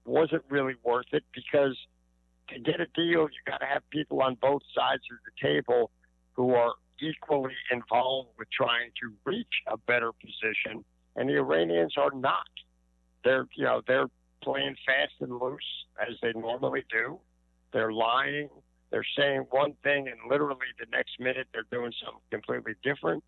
wasn't really worth it because to get a deal, you got to have people on both sides of the table who are equally involved with trying to reach a better position, and the Iranians are not. They're playing fast and loose as they normally do. They're lying. They're saying one thing, and literally the next minute they're doing something completely different.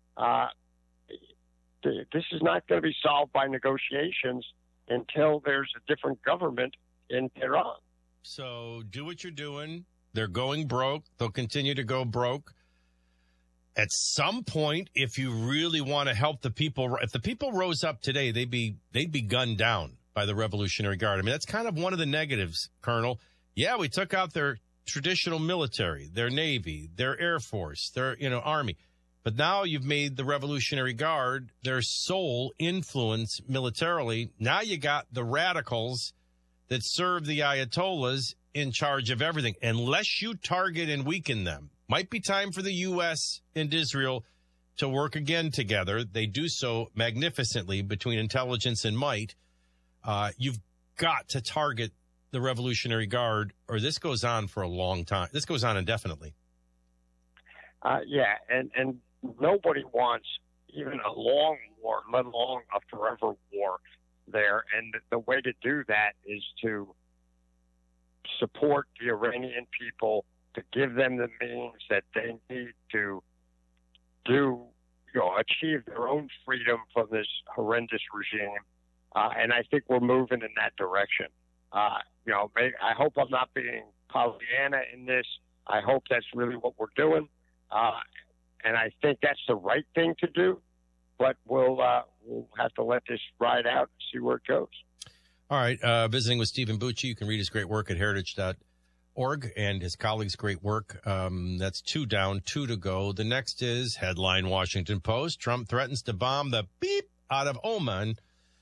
This is not going to be solved by negotiations until there's a different government in Tehran. So do what you're doing. They're going broke. They'll continue to go broke. At some point, if you really want to help the people, if the people rose up today, they'd be gunned down by the Revolutionary Guard. I mean, that's kind of one of the negatives, Colonel. Yeah, we took out their traditional military, their Navy, their Air Force, their, Army. But now you've made the Revolutionary Guard their sole influence militarily. Now you got the radicals that serve the Ayatollahs in charge of everything. Unless you target and weaken them, might be time for the U.S. and Israel to work again together. They do so magnificently between intelligence and might. You've got to target the Revolutionary Guard, or this goes on for a long time. This goes on indefinitely. And nobody wants even a long war, let alone a forever war there. And the way to do that is to support the Iranian people, to give them the means that they need to achieve their own freedom from this horrendous regime. And I think we're moving in that direction. I hope I'm not being Pollyanna in this. I hope that's really what we're doing. And I think that's the right thing to do. But we'll have to let this ride out and see where it goes. All right. Visiting with Stephen Bucci. You can read his great work at heritage.org and his colleagues' great work. That's 2 down, 2 to go. The next is headline Washington Post. Trump threatens to bomb the beep out of Oman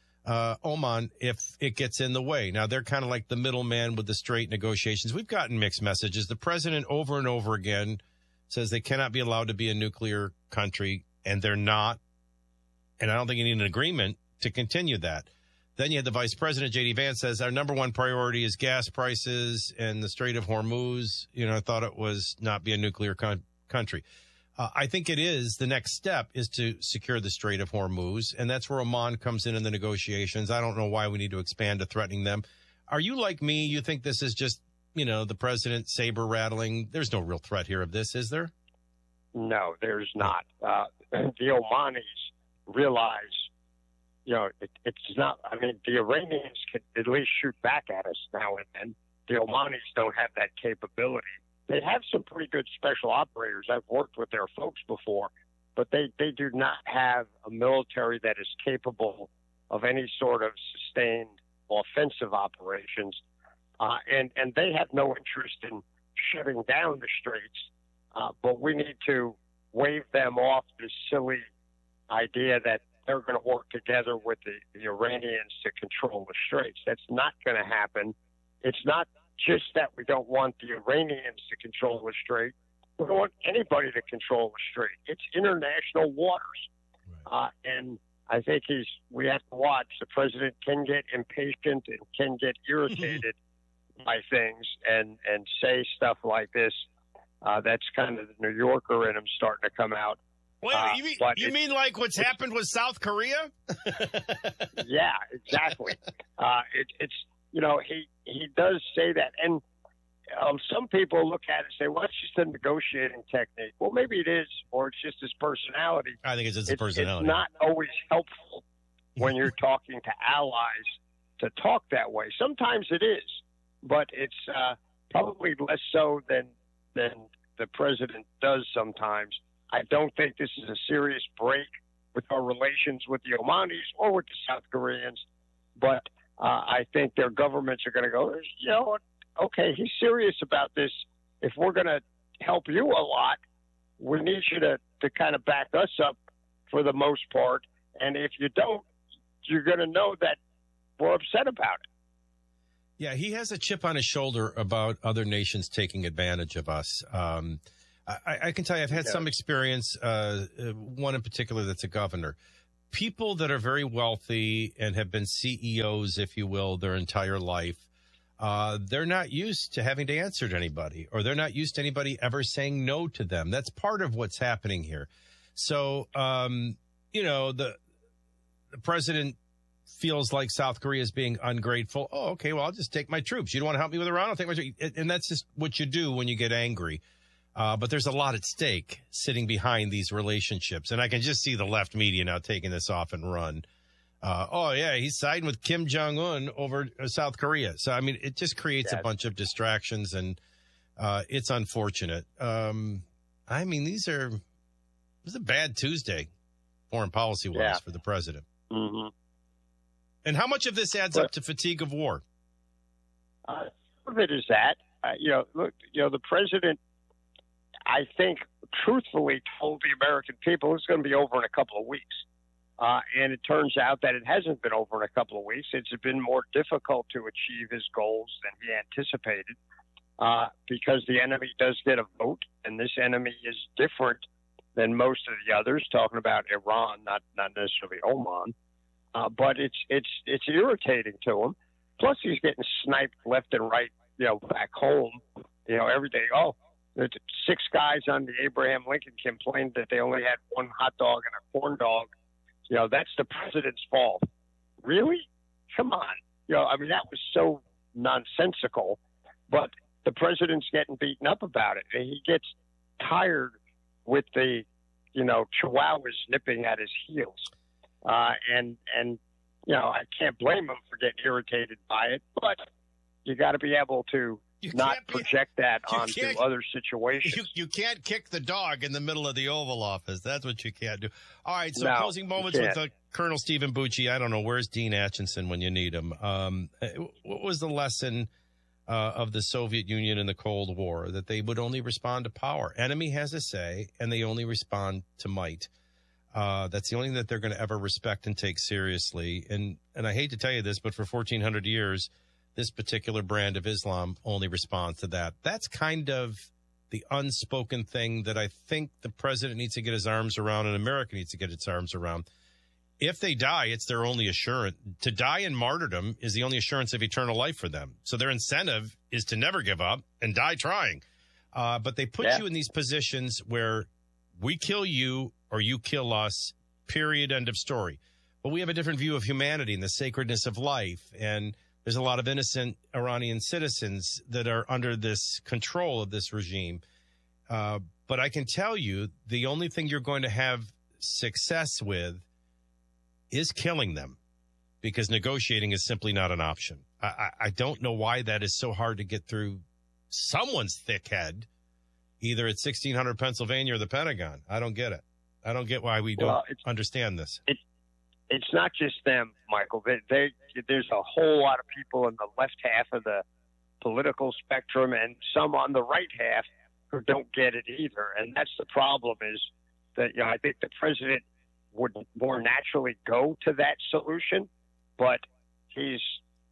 if it gets in the way. Now, they're kind of like the middleman with the straight negotiations. We've gotten mixed messages. The president over and over again says they cannot be allowed to be a nuclear country, and they're not. And I don't think you need an agreement to continue that. Then you had the vice president, J.D. Vance, says our number one priority is gas prices and the Strait of Hormuz. I thought it was not be a nuclear country. I think it is. The next step is to secure the Strait of Hormuz, and that's where Oman comes in the negotiations. I don't know why we need to expand to threatening them. Are you like me? You think this is just, the president saber rattling? There's no real threat here of this, is there? No, there's not. The Omanis realize, it's not. I mean, the Iranians can at least shoot back at us now and then. The Omanis don't have that capability. They have some pretty good special operators. I've worked with their folks before, but they do not have a military that is capable of any sort of sustained offensive operations. And they have no interest in shutting down the straits. But we need to wave them off this silly idea that they're going to work together with the Iranians to control the straits. That's not going to happen. It's not just that we don't want the Iranians to control the strait. We don't want anybody to control the strait. It's international waters. Right. And I think we have to watch. The president can get impatient and can get irritated by things and say stuff like this. That's kind of the New Yorker in him starting to come out. Wait, you mean like what's happened with South Korea? Yeah, exactly. He does say that. And some people look at it and say, well, it's just a negotiating technique. Well, maybe it is, or it's just his personality. I think it's just his personality. It's not always helpful when you're talking to allies to talk that way. Sometimes it is, but it's probably less so than the president does sometimes. I don't think this is a serious break with our relations with the Omanis or with the South Koreans, but I think their governments are going to go, okay, he's serious about this. If we're going to help you a lot, we need you to kind of back us up for the most part. And if you don't, you're going to know that we're upset about it. Yeah, he has a chip on his shoulder about other nations taking advantage of us. I can tell you I've had some experience, one in particular that's a governor. people that are very wealthy and have been CEOs, if you will, their entire life, they're not used to having to answer to anybody, or they're not used to anybody ever saying no to them. That's part of what's happening here. So, the president feels like South Korea is being ungrateful. Oh, okay, well, I'll just take my troops. You don't want to help me with Iran? I'll take my troops. And that's just what you do when you get angry. But there's a lot at stake sitting behind these relationships. And I can just see the left media now taking this off and run. He's siding with Kim Jong-un over South Korea. So, I mean, it just creates a bunch of distractions, and it's unfortunate. This is a bad Tuesday, foreign policy-wise, for the president. Mm-hmm. And how much of this adds up to fatigue of war? Some of it is that. The president, I think, truthfully told the American people it's going to be over in a couple of weeks. And it turns out that it hasn't been over in a couple of weeks. It's been more difficult to achieve his goals than he anticipated because the enemy does get a vote, and this enemy is different than most of the others, talking about Iran, not necessarily Oman. But it's irritating to him. Plus, he's getting sniped left and right, back home, every day. Oh, there's 6 guys on the Abraham Lincoln complained that they only had 1 hot dog and a corn dog. That's the president's fault. Really? Come on. That was so nonsensical. But the president's getting beaten up about it. And he gets tired with the, chihuahuas nipping at his heels. I can't blame him for getting irritated by it, but you got to be able to not project that onto other situations. You can't kick the dog in the middle of the Oval Office. That's what you can't do. All right, so closing moments with Colonel Stephen Bucci. I don't know, where's Dean Acheson when you need him? What was the lesson of the Soviet Union in the Cold War? That they would only respond to power. Enemy has a say, and they only respond to might. That's the only thing that they're going to ever respect and take seriously. And I hate to tell you this, but for 1,400 years, this particular brand of Islam only responds to that. That's kind of the unspoken thing that I think the president needs to get his arms around, and America needs to get its arms around. If they die, it's their only assurance. To die in martyrdom is the only assurance of eternal life for them. So their incentive is to never give up and die trying. But they put you in these positions where we kill you or you kill us, period, end of story. But we have a different view of humanity and the sacredness of life. And there's a lot of innocent Iranian citizens that are under this control of this regime. But I can tell you, the only thing you're going to have success with is killing them, because negotiating is simply not an option. I don't know why that is so hard to get through someone's thick head, either at 1600 Pennsylvania or the Pentagon. I don't get it. I don't get why we don't understand this. It's not just them, Michael. There's a whole lot of people in the left half of the political spectrum and some on the right half who don't get it either. And that's the problem, is that, I think the president would more naturally go to that solution, but he's,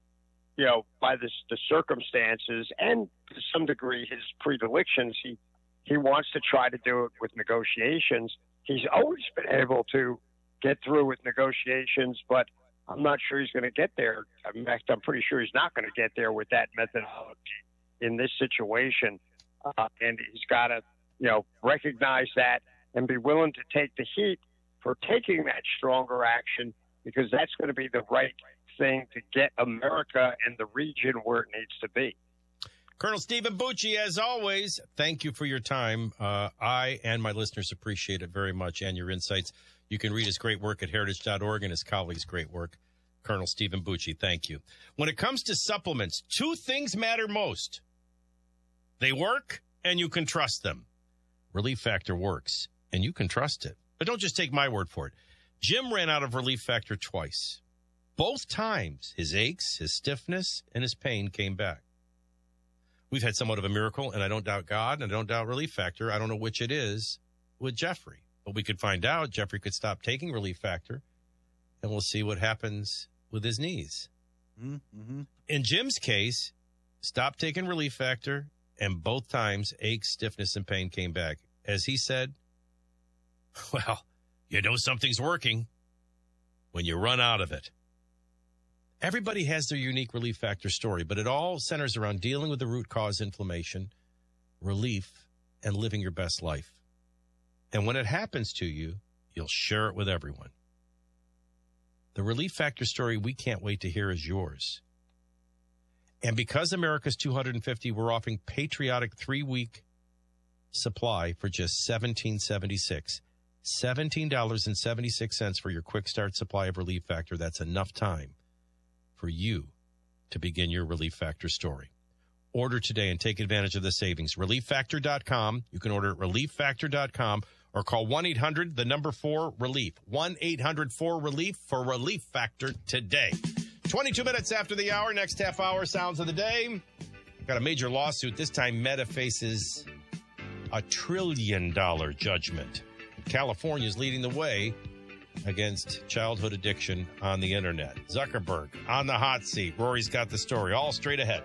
by the circumstances and to some degree his predilections, he wants to try to do it with negotiations. He's always been able to get through with negotiations, but I'm not sure he's going to get there. In fact, I'm pretty sure he's not going to get there with that methodology in this situation. And he's got to, recognize that and be willing to take the heat for taking that stronger action, because that's going to be the right thing to get America and the region where it needs to be. Colonel Stephen Bucci, as always, thank you for your time. I and my listeners appreciate it very much, and your insights. You can read his great work at heritage.org and his colleagues' great work. Colonel Stephen Bucci, thank you. When it comes to supplements, 2 things matter most. They work, and you can trust them. Relief Factor works, and you can trust it. But don't just take my word for it. Jim ran out of Relief Factor twice. Both times, his aches, his stiffness, and his pain came back. We've had somewhat of a miracle, and I don't doubt God, and I don't doubt Relief Factor. I don't know which it is with Jeffrey. But we could find out. Jeffrey could stop taking Relief Factor, and we'll see what happens with his knees. Mm-hmm. In Jim's case, stopped taking Relief Factor, and both times aches, stiffness, and pain came back. As he said, well, something's working. when you run out of it. Everybody has their unique Relief Factor story, but it all centers around dealing with the root cause inflammation, relief, and living your best life. And when it happens to you, you'll share it with everyone. The Relief Factor story we can't wait to hear is yours. And because America's 250, we're offering patriotic 3-week supply for just $17.76. $17.76 for your quick start supply of Relief Factor. That's enough time for you to begin your Relief Factor story. Order today and take advantage of the savings. ReliefFactor.com. You can order at ReliefFactor.com or call 1-800-4-RELIEF. 1-800-4-RELIEF for Relief Factor today. 22 minutes after the hour, next half hour, Sounds of the Day. Got a major lawsuit. This time Meta faces a $1 trillion judgment. California is leading the way against childhood addiction on the internet. Zuckerberg on the hot seat. Rory's got the story all straight ahead.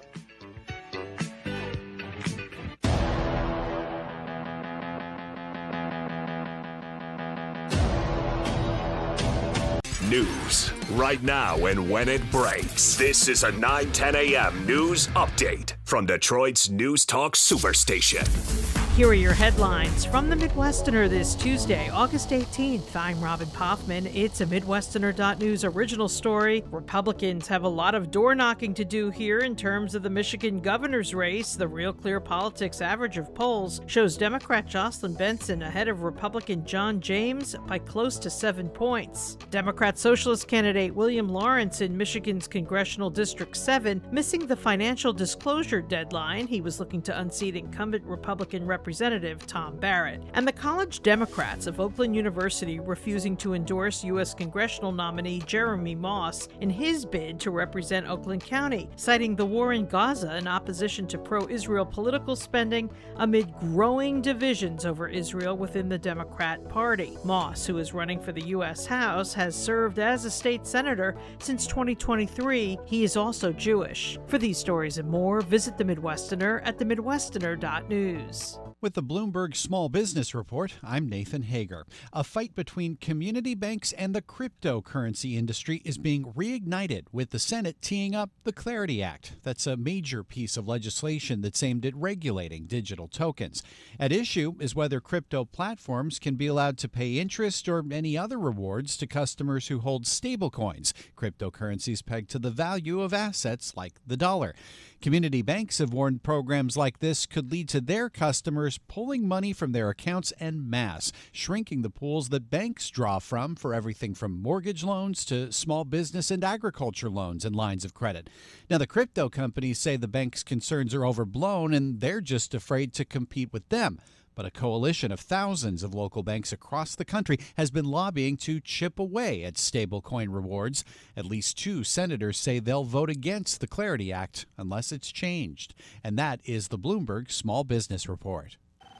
News right now and when it breaks. This is a 9:10 a.m. news update from Detroit's News Talk Superstation. Here are your headlines from the Midwesterner this Tuesday, August 18th. I'm Robin Poffman. It's a Midwesterner.news original story. Republicans have a lot of door knocking to do here in terms of the Michigan governor's race. The Real Clear Politics average of polls shows Democrat Jocelyn Benson ahead of Republican John James by close to 7 points. Democrat Socialist candidate William Lawrence in Michigan's Congressional District 7 missing the financial disclosure deadline. He was looking to unseat incumbent Republican Representative Tom Barrett. And the College Democrats of Oakland University refusing to endorse U.S. congressional nominee Jeremy Moss in his bid to represent Oakland County, citing the war in Gaza in opposition to pro-Israel political spending amid growing divisions over Israel within the Democrat Party. Moss, who is running for the U.S. House, has served as a state senator since 2023. He is also Jewish. For these stories and more, visit the Midwesterner at themidwesterner.news. With the Bloomberg Small Business Report, I'm Nathan Hager. A fight between community banks and the cryptocurrency industry is being reignited with the Senate teeing up the Clarity Act. That's a major piece of legislation that's aimed at regulating digital tokens. At issue is whether crypto platforms can be allowed to pay interest or any other rewards to customers who hold stablecoins, cryptocurrencies pegged to the value of assets like the dollar. Community banks have warned programs like this could lead to their customers pulling money from their accounts en masse, shrinking the pools that banks draw from for everything from mortgage loans to small business and agriculture loans and lines of credit. Now, the crypto companies say the bank's concerns are overblown and they're just afraid to compete with them. But a coalition of thousands of local banks across the country has been lobbying to chip away at stablecoin rewards. At least 2 senators say they'll vote against the Clarity Act unless it's changed. And that is the Bloomberg Small Business Report.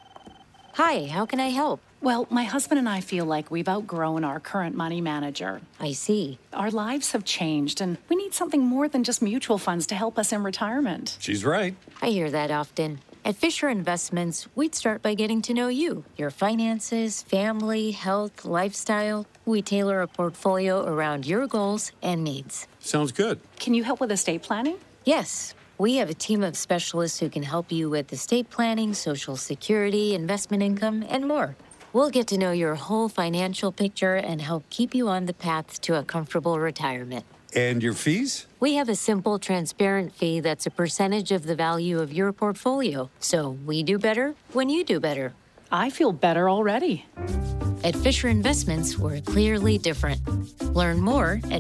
Hi, how can I help? Well, my husband and I feel like we've outgrown our current money manager. I see. Our lives have changed, and we need something more than just mutual funds to help us in retirement. She's right. I hear that often. At Fisher Investments, we'd start by getting to know you, your finances, family, health, lifestyle. We tailor a portfolio around your goals and needs. Sounds good. Can you help with estate planning? Yes. We have a team of specialists who can help you with estate planning, Social Security, investment income, and more. We'll get to know your whole financial picture and help keep you on the path to a comfortable retirement. And your fees? We have a simple, transparent fee that's a percentage of the value of your portfolio. So we do better when you do better. I feel better already. At Fisher Investments, we're clearly different. Learn more at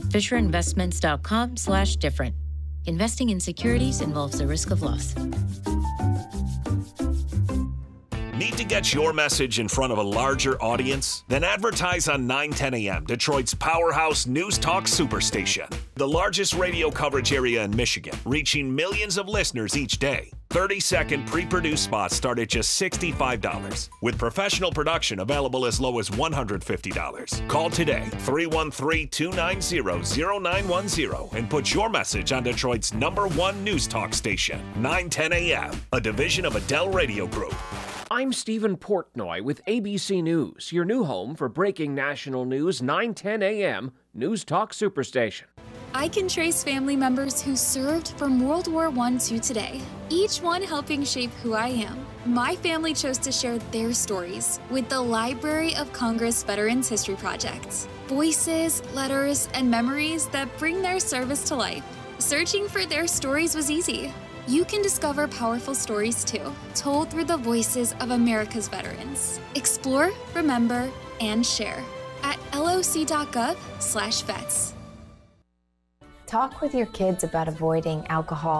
FisherInvestments.com/different. Investing in securities involves the risk of loss. Need to get your message in front of a larger audience? Then advertise on 9:10 a.m., Detroit's powerhouse news talk superstation. The largest radio coverage area in Michigan, reaching millions of listeners each day. 30-second pre-produced spots start at just $65, with professional production available as low as $150. Call today, 313-290-0910, and put your message on Detroit's #1 news talk station, 910 a.m., a division of Adele Radio Group. I'm Stephen Portnoy with ABC News, your new home for breaking national news, 9:10 a.m. News Talk Superstation. I can trace family members who served from World War I to today, each one helping shape who I am. My family chose to share their stories with the Library of Congress Veterans History Project. Voices, letters, and memories that bring their service to life. Searching for their stories was easy. You can discover powerful stories too, told through the voices of America's veterans. Explore, remember, and share at loc.gov/vets. Talk with your kids about avoiding alcohol